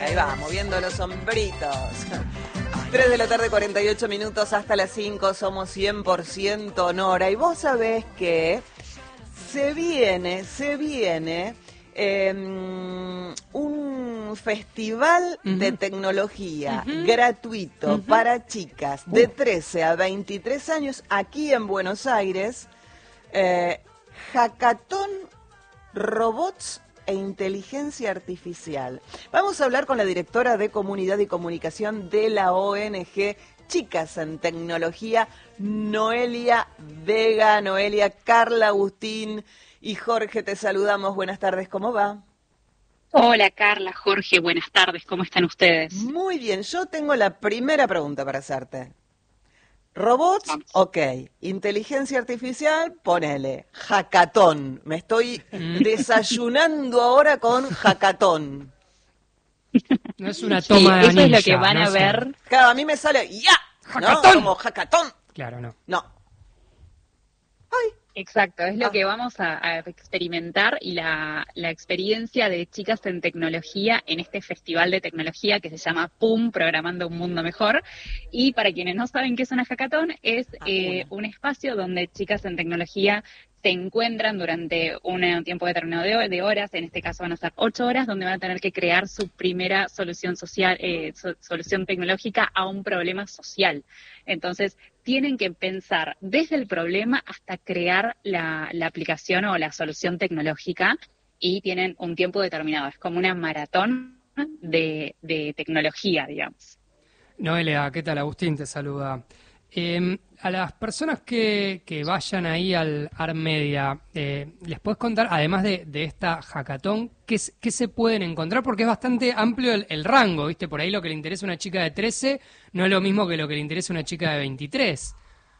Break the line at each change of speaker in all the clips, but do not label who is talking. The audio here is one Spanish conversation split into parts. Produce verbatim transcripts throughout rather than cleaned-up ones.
Ahí va, moviendo los hombritos. tres de la tarde, cuarenta y ocho minutos, hasta las cinco, somos cien por ciento Nora. Y vos sabés que se viene, se viene eh, un festival uh-huh. de tecnología uh-huh. gratuito uh-huh. para chicas de trece a veintitrés años aquí en Buenos Aires. Eh, Hackathon Robots e Inteligencia Artificial. Vamos a hablar con la directora de Comunidad y Comunicación de la O N G Chicas en Tecnología, Noelia Vega. Noelia, Carla, Agustín y Jorge, te saludamos. Buenas tardes, ¿cómo va?
Hola Carla, Jorge, buenas tardes, ¿cómo están ustedes?
Muy bien, yo tengo la primera pregunta para hacerte. Robots, Vamos. ok. Inteligencia artificial, ponele. Hackathon. Me estoy desayunando ahora con hackathon.
No es una toma sí, de
eso
ninja,
es lo que van
no
a ver.
Un... Claro, a mí me sale ¡ya!
¡Hackathon!
¿No? Como hackathon.
Claro, no.
No. Ay.
Exacto, es lo
ah.
que vamos a, a experimentar y la, la experiencia de Chicas en Tecnología en este festival de tecnología que se llama PUM, Programando un Mundo Mejor. Y para quienes no saben qué es una hackathon, es ah, eh, un espacio donde Chicas en Tecnología se encuentran durante un tiempo determinado de, de horas, en este caso van a ser ocho horas, donde van a tener que crear su primera solución social, eh, so, solución tecnológica a un problema social. Entonces, tienen que pensar desde el problema hasta crear la, la aplicación o la solución tecnológica y tienen un tiempo determinado. Es como una maratón de, de tecnología, digamos.
Noelia, ¿qué tal? Agustín te saluda. Eh, a las personas que, que vayan ahí al ARMedia, eh, ¿les puedes contar, además de, de esta hackathon, qué, qué se pueden encontrar? Porque es bastante amplio el, el rango, ¿viste? Por ahí lo que le interesa a una chica de trece no es lo mismo que lo que le interesa a una chica de veintitrés.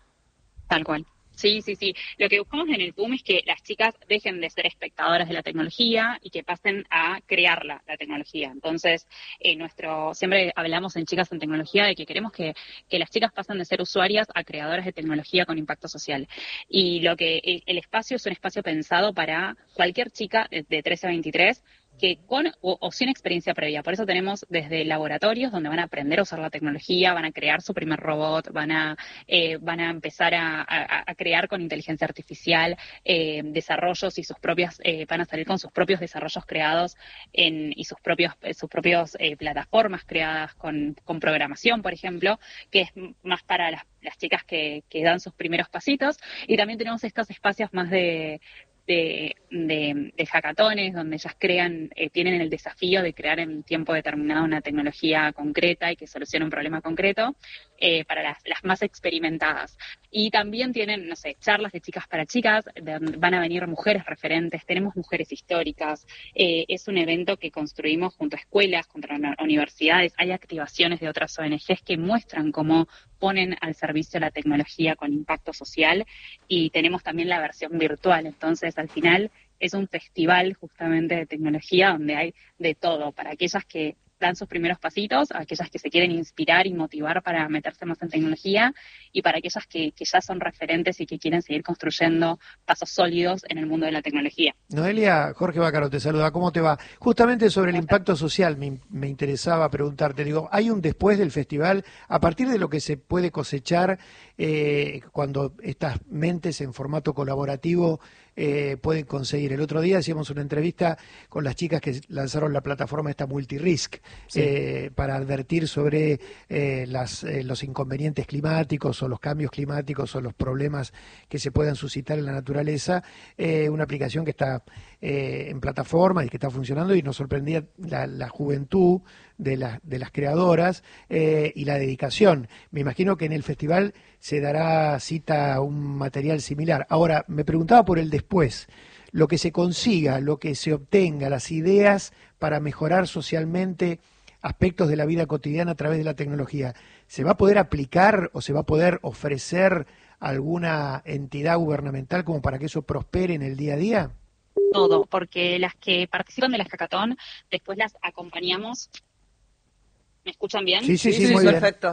Tal cual. Sí, sí, sí. Lo que buscamos en el PUM es que las chicas dejen de ser espectadoras de la tecnología y que pasen a crearla, la tecnología. Entonces, eh, nuestro siempre hablamos en Chicas en Tecnología de que queremos que, que las chicas pasen de ser usuarias a creadoras de tecnología con impacto social. Y lo que el, el espacio es un espacio pensado para cualquier chica de, de trece a veintitrés que con o, o sin experiencia previa. Por eso tenemos desde laboratorios donde van a aprender a usar la tecnología, van a crear su primer robot, van a eh, van a empezar a, a, a crear con inteligencia artificial eh, desarrollos y sus propias, eh, van a salir con sus propios desarrollos creados en, y sus propios sus propios eh, plataformas creadas con, con programación, por ejemplo, que es más para las, las chicas que, que dan sus primeros pasitos. Y también tenemos estos espacios más de De, de, de hackatones, donde ellas crean, eh, tienen el desafío de crear en tiempo determinado una tecnología concreta y que solucione un problema concreto, eh, para las, las más experimentadas. Y también tienen, no sé, charlas de chicas para chicas, de, van a venir mujeres referentes, tenemos mujeres históricas, eh, es un evento que construimos junto a escuelas, junto a universidades, hay activaciones de otras O N Ges que muestran cómo ponen al servicio la tecnología con impacto social, y tenemos también la versión virtual. Entonces, al final, es un festival justamente de tecnología donde hay de todo, para aquellas que dan sus primeros pasitos, aquellas que se quieren inspirar y motivar para meterse más en tecnología, y para aquellas que, que ya son referentes y que quieren seguir construyendo pasos sólidos en el mundo de la tecnología.
Noelia, Jorge Bácaro te saluda, ¿cómo te va? Justamente sobre el impacto social me, me interesaba preguntarte, digo, ¿hay un después del festival? A partir de lo que se puede cosechar eh, cuando estas mentes en formato colaborativo eh, pueden conseguir. El otro día hacíamos una entrevista con las chicas que lanzaron la plataforma esta Multirisk, sí. eh, para advertir sobre eh, las, eh, los inconvenientes climáticos o los cambios climáticos o los problemas que se puedan suscitar en la naturaleza, eh, una aplicación que está eh, en plataforma y que está funcionando, y nos sorprendía la, la juventud de, la, de las creadoras eh, y la dedicación. Me imagino que en el festival se dará cita a un material similar. Ahora, me preguntaba por el después, lo que se consiga, lo que se obtenga, las ideas para mejorar socialmente aspectos de la vida cotidiana a través de la tecnología, ¿se va a poder aplicar o se va a poder ofrecer a alguna entidad gubernamental como para que eso prospere en el día a día?
Todo, porque las que participan de la hackathon, después las acompañamos. ¿Me escuchan bien?
Sí, sí, sí,
sí,
muy
sí,
bien.
Perfecto.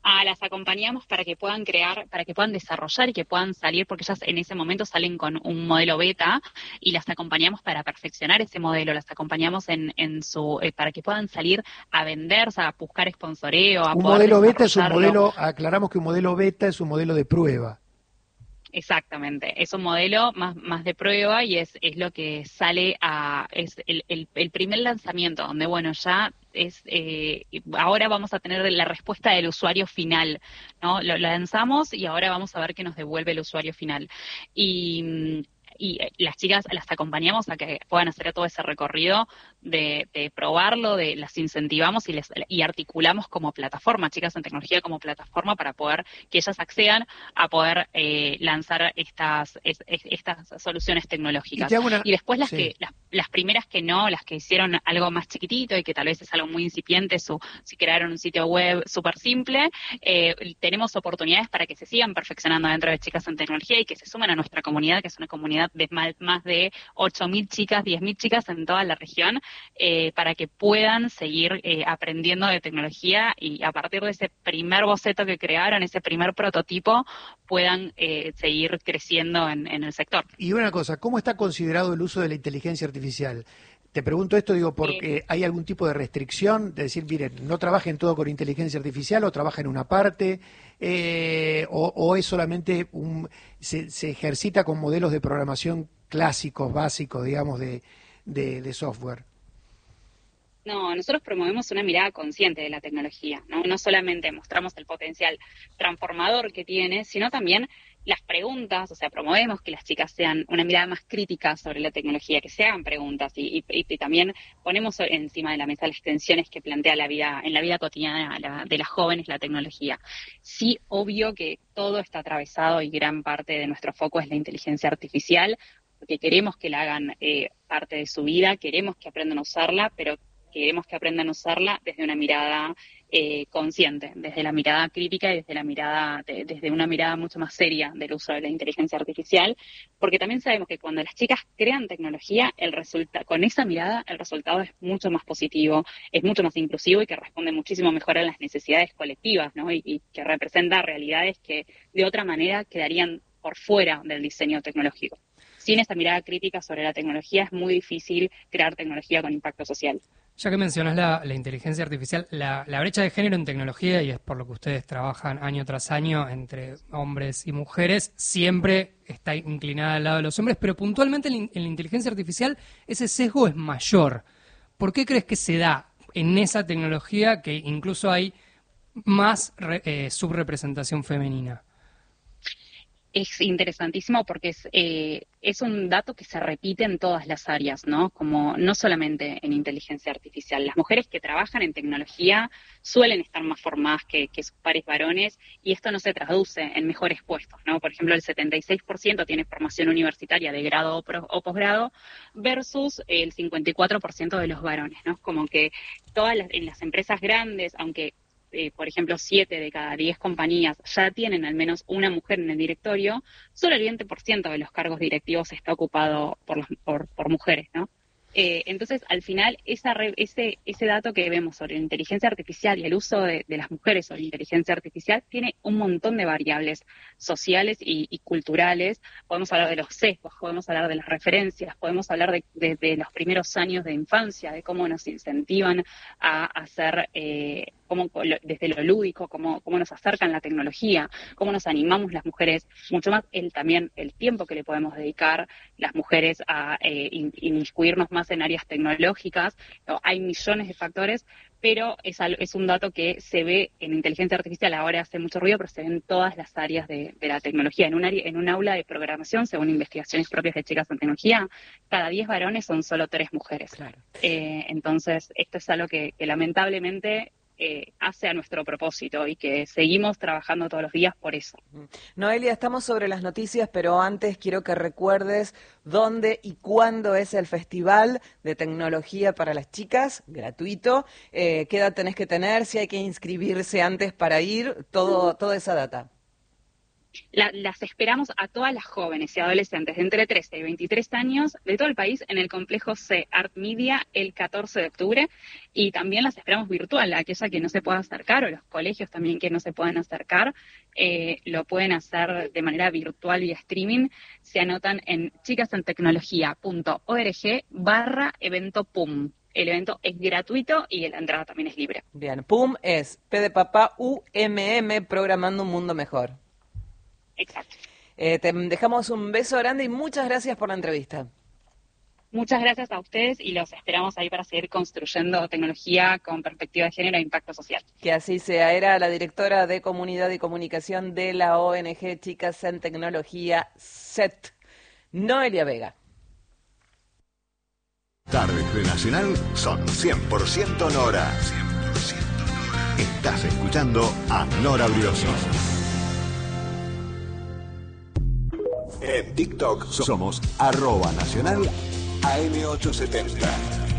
Ah, las acompañamos para que puedan crear, para que puedan desarrollar y que puedan salir, porque ellas en ese momento salen con un modelo beta y las acompañamos para perfeccionar ese modelo, las acompañamos en, en su, eh, para que puedan salir a vender, o sea, a buscar sponsoreo, a
Un
poder
modelo beta es un
desarrollarlo.
modelo, aclaramos que un modelo beta es un modelo de prueba.
Exactamente, es un modelo más, más de prueba y es, es lo que sale a, es el, el, el primer lanzamiento, donde bueno, ya es, eh, ahora vamos a tener la respuesta del usuario final, ¿no? Lo, lo lanzamos y ahora vamos a ver qué nos devuelve el usuario final. Y, y las chicas las acompañamos a que puedan hacer todo ese recorrido de, de probarlo, de las incentivamos y les y articulamos como plataforma, Chicas en Tecnología como plataforma para poder que ellas accedan a poder eh, lanzar estas es, es, estas soluciones tecnológicas.
Y, una...
y después las
sí.
que las, las primeras que no, las que hicieron algo más chiquitito y que tal vez es algo muy incipiente, su, si crearon un sitio web súper simple, eh, tenemos oportunidades para que se sigan perfeccionando dentro de Chicas en Tecnología y que se sumen a nuestra comunidad, que es una comunidad de más de ocho mil chicas, diez mil chicas en toda la región, eh, para que puedan seguir eh, aprendiendo de tecnología y a partir de ese primer boceto que crearon, ese primer prototipo, puedan eh, seguir creciendo en, en el sector.
Y una cosa, ¿cómo está considerado el uso de la inteligencia artificial? Te pregunto esto, digo, porque eh, hay algún tipo de restricción, de decir, miren, no trabajen todo con inteligencia artificial o trabajen una parte, eh, o, o es solamente un, se, se ejercita con modelos de programación clásicos, básicos, digamos, de, de, de software.
No, nosotros promovemos una mirada consciente de la tecnología, ¿no? No solamente mostramos el potencial transformador que tiene, sino también las preguntas, o sea, promovemos que las chicas sean una mirada más crítica sobre la tecnología, que se hagan preguntas y, y, y también ponemos encima de la mesa las tensiones que plantea la vida, en la vida cotidiana la, de las jóvenes la tecnología. Sí, obvio que todo está atravesado y gran parte de nuestro foco es la inteligencia artificial, porque queremos que la hagan eh, parte de su vida, queremos que aprendan a usarla, pero queremos que aprendan a usarla desde una mirada eh, consciente, desde la mirada crítica y desde la mirada, de, desde una mirada mucho más seria del uso de la inteligencia artificial, porque también sabemos que cuando las chicas crean tecnología, el resulta, con esa mirada el resultado es mucho más positivo, es mucho más inclusivo y que responde muchísimo mejor a las necesidades colectivas, ¿no? Y, y que representa realidades que de otra manera quedarían por fuera del diseño tecnológico. Sin esta mirada crítica sobre la tecnología es muy difícil crear tecnología con impacto social.
Ya que mencionas la, la inteligencia artificial, la, la brecha de género en tecnología, y es por lo que ustedes trabajan año tras año entre hombres y mujeres, siempre está inclinada al lado de los hombres, pero puntualmente en, en la inteligencia artificial ese sesgo es mayor. ¿Por qué crees que se da en esa tecnología que incluso hay más re, eh, subrepresentación femenina?
Es interesantísimo porque es, eh, es un dato que se repite en todas las áreas, ¿no? Como no solamente en inteligencia artificial. Las mujeres que trabajan en tecnología suelen estar más formadas que, que sus pares varones y esto no se traduce en mejores puestos, ¿no? Por ejemplo, el setenta y seis por ciento tiene formación universitaria de grado o, pro, o posgrado versus el cincuenta y cuatro por ciento de los varones, ¿no? Como que todas las, en las empresas grandes, aunque Eh, por ejemplo, siete de cada diez compañías ya tienen al menos una mujer en el directorio, solo el veinte por ciento de los cargos directivos está ocupado por, los, por, por mujeres, ¿no? Eh, entonces, al final, esa re, ese, ese dato que vemos sobre la inteligencia artificial y el uso de, de las mujeres sobre la inteligencia artificial tiene un montón de variables sociales y, y culturales. Podemos hablar de los sesgos, podemos hablar de las referencias, podemos hablar de, de, de los primeros años de infancia, de cómo nos incentivan a hacer, eh, cómo, desde lo lúdico, cómo, cómo nos acercan la tecnología, cómo nos animamos las mujeres, mucho más el, también el tiempo que le podemos dedicar las mujeres a eh, inmiscuirnos más en áreas tecnológicas. Hay millones de factores, pero es, es un dato que se ve en inteligencia artificial, ahora hace mucho ruido, pero se ve en todas las áreas de, de la tecnología. En un, área, en un aula de programación, según investigaciones propias de Chicas en Tecnología, cada diez varones son solo tres mujeres. Claro. Eh, entonces, esto es algo que, que lamentablemente Eh, hace a nuestro propósito y que seguimos trabajando todos los días por eso.
Noelia, estamos sobre las noticias, pero antes quiero que recuerdes dónde y cuándo es el Festival de Tecnología para las Chicas, gratuito, eh, qué edad tenés que tener, si hay que inscribirse antes para ir, todo, toda esa data.
La, las esperamos a todas las jóvenes y adolescentes de entre trece y veintitrés años de todo el país en el complejo C Art Media el catorce de octubre, y también las esperamos virtual, aquella que no se pueda acercar, o los colegios también que no se puedan acercar, eh, lo pueden hacer de manera virtual y streaming. Se anotan en chicasentecnología.org barra evento PUM. El evento es gratuito y la entrada también es libre.
Bien, PUM es P de papá, U M M, Programando un Mundo Mejor.
Exacto.
Eh, te dejamos un beso grande y muchas gracias por la entrevista.
Muchas gracias a ustedes y los esperamos ahí para seguir construyendo tecnología con perspectiva de género e impacto social.
Que así sea. Era la directora de Comunidad y Comunicación de la O N G Chicas en Tecnología, C E T, Noelia Vega.
Tardes de Nacional son cien por ciento Nora. cien por ciento Nora. Estás escuchando a Nora Brioso. En TikTok somos arroba nacional A M ochocientos setenta.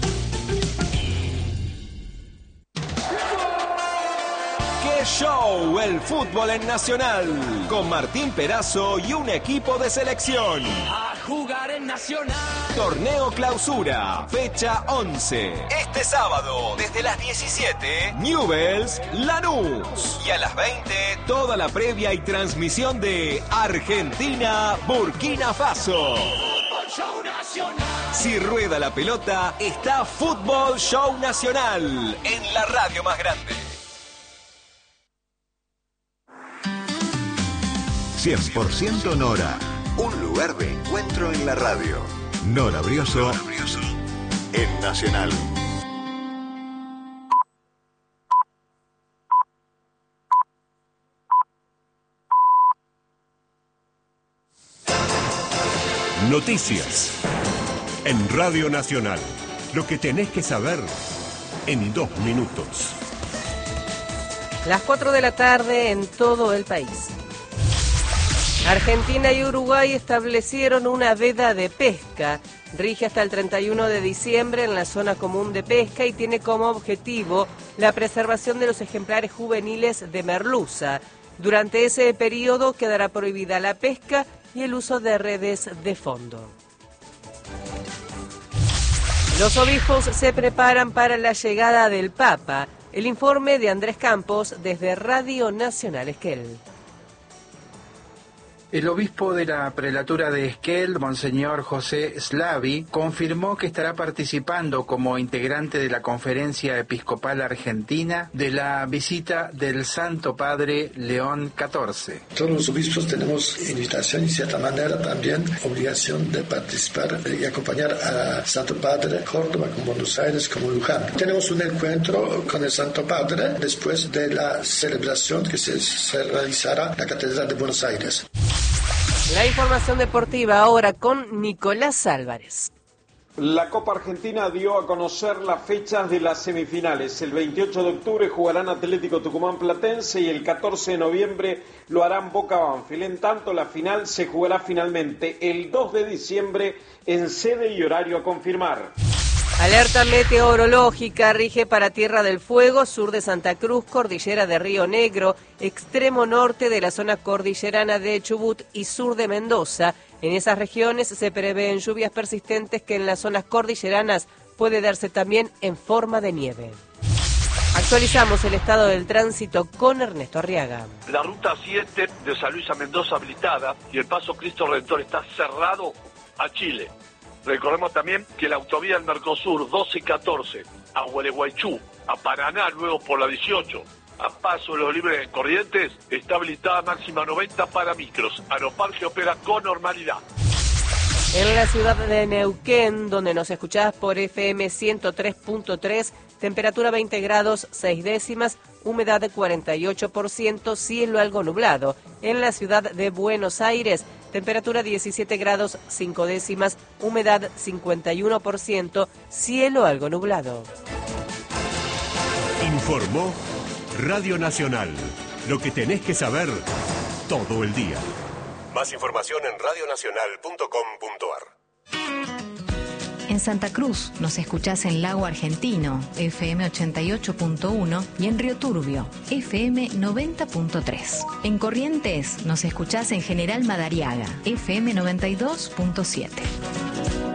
¡Qué show! El fútbol en Nacional. Con Martín Perazo y un equipo de selección.
A jugar en Nacional.
Torneo Clausura, fecha once. Este sábado, desde las diecisiete, Newell's Lanús. Y a las veinte, toda la previa y transmisión de Argentina-Burkina Faso.
Fútbol Show Nacional.
Si rueda la pelota, está Fútbol Show Nacional en la radio más grande.
cien por ciento Nora. Un lugar de encuentro en la radio. Nora Brioso, Nora Brioso. En Nacional.
Noticias. En Radio Nacional. Lo que tenés que saber en dos minutos.
Las cuatro de la tarde en todo el país. Argentina y Uruguay establecieron una veda de pesca. Rige hasta el treinta y uno de diciembre en la zona común de pesca y tiene como objetivo la preservación de los ejemplares juveniles de merluza. Durante ese periodo quedará prohibida la pesca y el uso de redes de fondo. Los obispos se preparan para la llegada del Papa. El informe de Andrés Campos desde Radio Nacional Esquel.
El obispo de la prelatura de Esquel, Monseñor José Slavi, confirmó que estará participando como integrante de la Conferencia Episcopal Argentina de la visita del Santo Padre León catorce.
Todos los obispos tenemos invitación y, de cierta manera, también obligación de participar y acompañar a Santo Padre Córdoba, como Buenos Aires, como Luján. Tenemos un encuentro con el Santo Padre después de la celebración que se, se realizará en la Catedral de Buenos Aires.
La información deportiva ahora con Nicolás Álvarez.
La Copa Argentina dio a conocer las fechas de las semifinales. El veintiocho de octubre jugarán Atlético Tucumán Platense y el catorce de noviembre lo harán Boca Banfield. En tanto, la final se jugará finalmente el dos de diciembre en sede y horario a confirmar.
Alerta meteorológica rige para Tierra del Fuego, sur de Santa Cruz, cordillera de Río Negro, extremo norte de la zona cordillerana de Chubut y sur de Mendoza. En esas regiones se prevén lluvias persistentes que en las zonas cordilleranas puede darse también en forma de nieve. Actualizamos el estado del tránsito con Ernesto Arriaga.
La ruta siete de San Luis a Mendoza habilitada y el paso Cristo Redentor está cerrado a Chile. Recordemos también que la autovía del Mercosur doce y catorce a Gualeguaychú, a Paraná, luego por la dieciocho, a Paso de los Libres en Corrientes, está habilitada máxima noventa para micros. Aeroparque opera con normalidad.
En la ciudad de Neuquén, donde nos escuchás por F M ciento tres punto tres, temperatura veinte grados seis décimas, humedad de cuarenta y ocho por ciento, cielo algo nublado. En la ciudad de Buenos Aires, temperatura diecisiete grados cinco décimas, humedad cincuenta y uno por ciento, cielo algo nublado.
Informó Radio Nacional. Lo que tenés que saber todo el día. Más información en radio nacional punto com punto a r.
En Santa Cruz nos escuchás en Lago Argentino, F M ochenta y ocho punto uno, y en Río Turbio, F M noventa punto tres. En Corrientes nos escuchás en General Madariaga, F M noventa y dos punto siete.